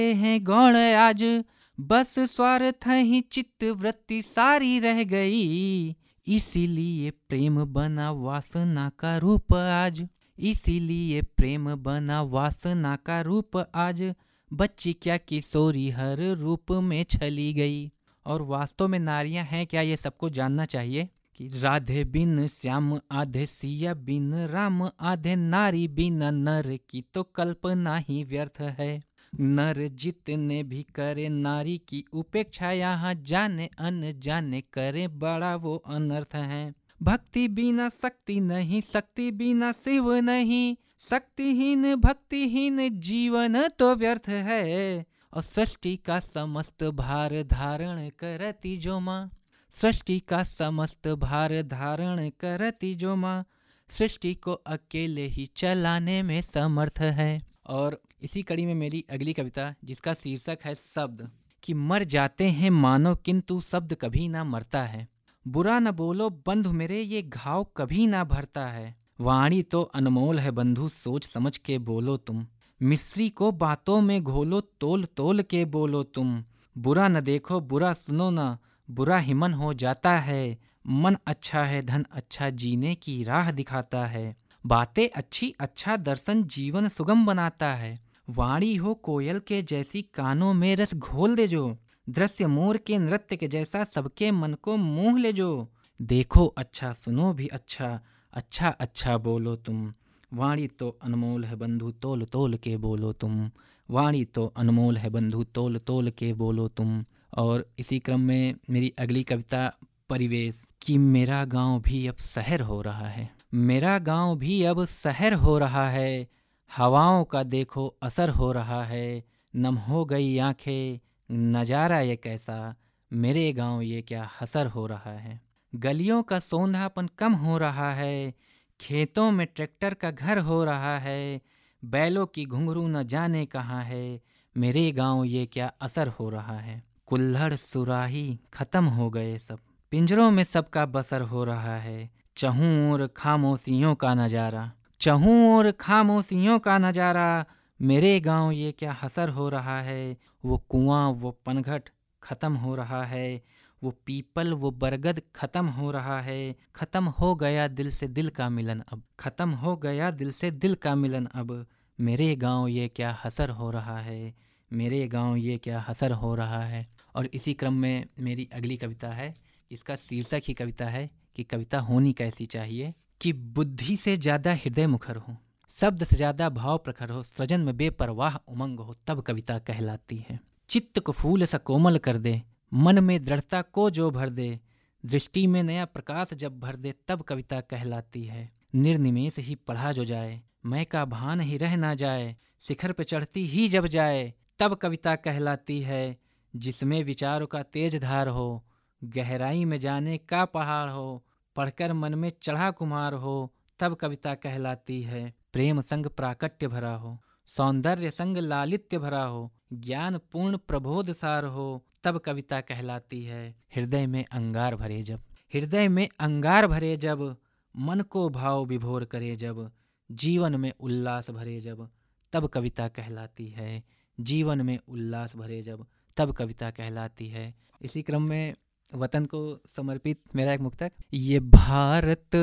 हैं गौण आज, बस स्वार्थ ही चित्त वृत्ति सारी रह गई। इसीलिए प्रेम बना वासना का रूप आज, इसीलिए प्रेम बना वासना का रूप आज। बच्ची क्या किशोरी हर रूप में छली गई। और वास्तव में नारियां हैं क्या, ये सबको जानना चाहिए कि राधे बिन श्याम आधे, सिया बिन राम आधे, नारी बिना नर की तो कल्पना ही व्यर्थ है। नर जितने भी करे नारी की उपेक्षा, यहाँ जाने अनजाने करे बड़ा वो अनर्थ है। भक्ति बिना शक्ति नहीं, शक्ति बिना शिव नहीं, शक्तिहीन भक्तिहीन जीवन तो व्यर्थ है। और सृष्टि का समस्त भार धारण करती जो माँ, सृष्टि का समस्त भार धारण करती जो माँ, सृष्टि को अकेले ही चलाने में समर्थ है। और इसी कड़ी में मेरी अगली कविता, जिसका शीर्षक है शब्द, कि मर जाते हैं मानव किंतु शब्द कभी ना मरता है। बुरा न बोलो बंधु मेरे, ये घाव कभी ना भरता है। वाणी तो अनमोल है बंधु, सोच समझ के बोलो तुम। मिस्री को बातों में घोलो, तोल तोल के बोलो तुम। बुरा न देखो बुरा सुनो ना, बुरा ही मन हो जाता है। मन अच्छा है धन अच्छा, जीने की राह दिखाता है। बातें अच्छी अच्छा दर्शन जीवन सुगम बनाता है। वाणी हो कोयल के जैसी, कानों में रस घोल दे जो। दृश्य मोर के नृत्य के जैसा, सबके मन को मोह ले जो। देखो अच्छा सुनो भी अच्छा, अच्छा अच्छा बोलो तुम। वाणी तो अनमोल है बंधु, तोल तोल के बोलो तुम। वाणी तो अनमोल है बंधु, तोल तोल के बोलो तुम। और इसी क्रम में मेरी अगली कविता परिवेश, कि मेरा गांव भी अब शहर हो रहा है। मेरा गांव भी अब शहर हो रहा है। हवाओं का देखो असर हो रहा है। नम हो गई आंखें, नजारा ये कैसा, मेरे गांव ये क्या हसर हो रहा है। गलियों का सौंधापन कम हो रहा है। खेतों में ट्रैक्टर का घर हो रहा है। बैलों की घुंघरू न जाने कहाँ है, मेरे गांव ये क्या असर हो रहा है। कुल्हड़ सुराही खत्म हो गए सब, पिंजरों में सबका बसर हो रहा है। चहूं और खामोशियों का नजारा, चहूं और खामोशियों का नजारा, मेरे गांव ये क्या हसर हो रहा है। वो कुआं वो पनघट खत्म हो रहा है। वो पीपल वो बरगद खत्म हो रहा है। खत्म हो गया दिल से दिल का मिलन अब, खत्म हो गया दिल से दिल का मिलन अब। मेरे गांव ये क्या हसर हो रहा है, मेरे गांव ये क्या हसर हो रहा है। और इसी क्रम में मेरी अगली कविता है, इसका शीर्षक ही कविता है कि कविता होनी कैसी चाहिए। कि बुद्धि से ज़्यादा हृदय मुखर हो, शब्द से ज़्यादा भाव प्रखर हो, सृजन में बेपरवाह उमंग हो, तब कविता कहलाती है। चित्त को फूल सा कोमल कर दे, मन में दृढ़ता को जो भर दे, दृष्टि में नया प्रकाश जब भर दे, तब कविता कहलाती है। निर्निमेष ही पढ़ा जो जाए, मैं का भान ही रह ना जाए, शिखर पे चढ़ती ही जब जाए, तब कविता कहलाती है। जिसमें विचारों का तेज धार हो, गहराई में जाने का पहाड़ हो, पढ़कर मन में चढ़ा कुम्हार हो, तब कविता कहलाती है। प्रेम संग प्राकट्य भरा हो, सौंदर्य संग लालित्य भरा हो, ज्ञान पूर्ण प्रबोध सार हो, तब कविता कहलाती है। हृदय में अंगार भरे जब, हृदय में अंगार भरे जब, मन को भाव विभोर करे जब, जीवन में उल्लास भरे जब, तब कविता कहलाती है। जीवन में उल्लास भरे जब, तब कविता कहलाती है। इसी क्रम में वतन को समर्पित मेरा एक मुक्तक, ये भारत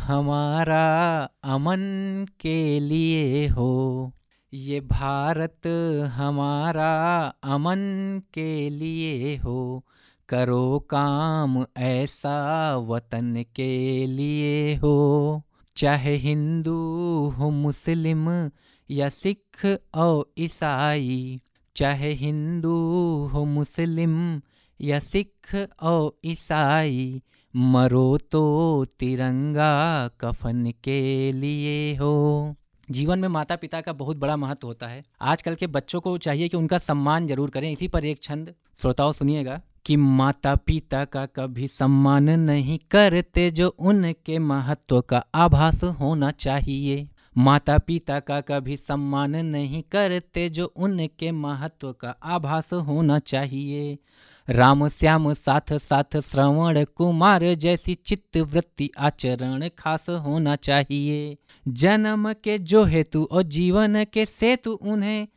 हमारा अमन के लिए हो, ये भारत हमारा अमन के लिए हो, करो काम ऐसा वतन के लिए हो। चाहे हिंदू हो मुस्लिम या सिख और ईसाई, चाहे हिंदू हो मुस्लिम या सिख और ईसाई, मरो तो तिरंगा कफन के लिए हो। जीवन में माता पिता का बहुत बड़ा महत्व होता है। आजकल के बच्चों को चाहिए कि उनका सम्मान जरूर करें। इसी पर एक छंद, श्रोताओं सुनिएगा, कि माता पिता का कभी सम्मान नहीं करते, जो उनके महत्व का आभास होना चाहिए। माता पिता का कभी सम्मान नहीं करते, जो उनके महत्व का आभास होना चाहिए। राम श्याम साथ साथ श्रवण कुमार जैसी चित्त वृत्ति आचरण खास होना चाहिए। जन्म के जो हेतु और जीवन के सेतु उन्हें